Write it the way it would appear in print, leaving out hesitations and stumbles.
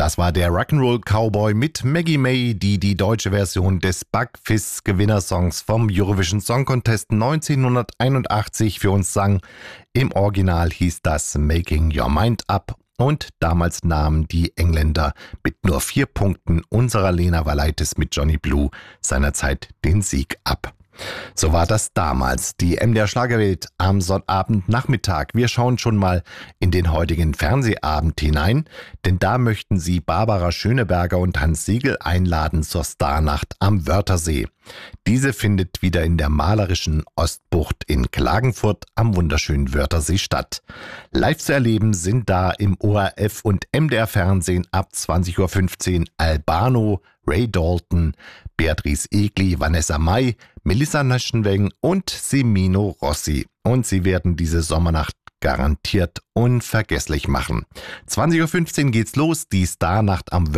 Das war der Rock'n'Roll Cowboy mit Maggie May, die deutsche Version des Buckfizz-Gewinnersongs vom Eurovision Song Contest 1981 für uns sang. Im Original hieß das Making Your Mind Up und damals nahmen die Engländer mit nur 4 Punkten unserer Lena Valaitis mit Johnny Blue seinerzeit den Sieg ab. So war das damals. Die MDR Schlagerwelt am Sonnabendnachmittag. Wir schauen schon mal in den heutigen Fernsehabend hinein, denn da möchten sie Barbara Schöneberger und Hans Siegel einladen zur Starnacht am Wörthersee. Diese findet wieder in der malerischen Ostbucht in Klagenfurt am wunderschönen Wörthersee statt. Live zu erleben sind da im ORF und MDR Fernsehen ab 20.15 Uhr Albano, Ray Dalton, Beatrice Egli, Vanessa Mai, Melissa Naschenweng und Semino Rossi. Und sie werden diese Sommernacht garantiert unvergesslich machen. 20.15 Uhr geht's los, die Starnacht am